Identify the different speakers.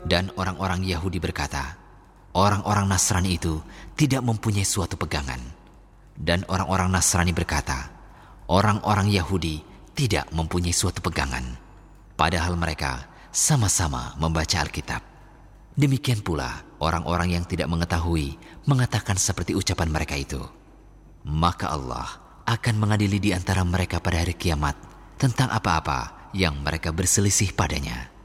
Speaker 1: Dan orang-orang Yahudi berkata, orang-orang Nasrani itu tidak mempunyai suatu pegangan. Dan orang-orang Nasrani berkata, orang-orang Yahudi tidak mempunyai suatu pegangan. Padahal mereka sama-sama membaca Alkitab. Demikian pula orang-orang yang tidak mengetahui mengatakan seperti ucapan mereka itu. Maka Allah akan mengadili di antara mereka pada hari kiamat tentang apa-apa yang mereka berselisih padanya.